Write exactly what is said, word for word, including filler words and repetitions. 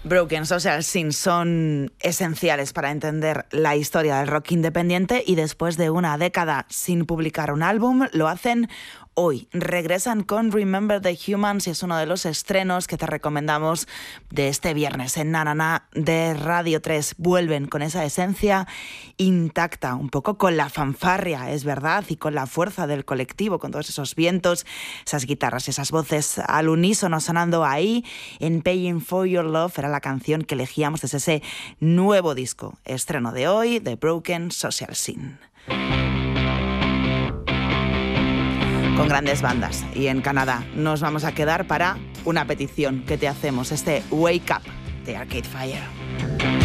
Broken Social Scene son esenciales para entender la historia del rock independiente y después de una década sin publicar un álbum, lo hacen hoy. Regresan con Remember the Humans y es uno de los estrenos que te recomendamos de este viernes en Na Na Na de Radio tres. Vuelven con esa esencia intacta, un poco con la fanfarria, es verdad, y con la fuerza del colectivo, con todos esos vientos, esas guitarras, esas voces al unísono sonando ahí. En Paying for Your Love era la canción que elegíamos desde ese nuevo disco, estreno de hoy, de Broken Social Scene. Con grandes bandas. Y en Canadá nos vamos a quedar para una petición que te hacemos, este Wake Up de Arcade Fire.